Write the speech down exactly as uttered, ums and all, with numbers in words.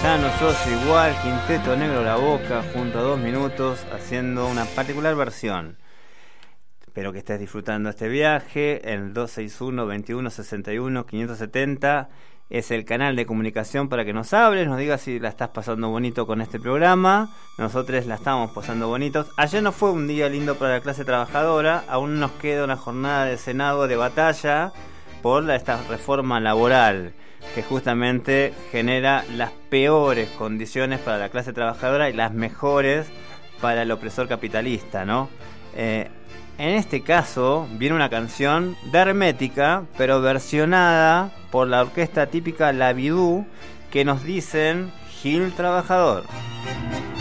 Ya no sos igual, Quinteto Negro La Boca, junto a Dos Minutos, haciendo una particular versión. Espero que estés disfrutando este viaje. El dos seis uno, veintiuno sesenta y uno, quinientos setenta es el canal de comunicación para que nos hables, nos digas si la estás pasando bonito con este programa. Nosotros la estamos pasando bonitos. Ayer no fue un día lindo para la clase trabajadora, aún nos queda una jornada de Senado de batalla por la, esta reforma laboral que justamente genera las peores condiciones para la clase trabajadora y las mejores para el opresor capitalista, ¿no? Eh, en este caso viene una canción de Hermética, pero versionada por la orquesta típica La Bidú, que nos dicen Gil Trabajador.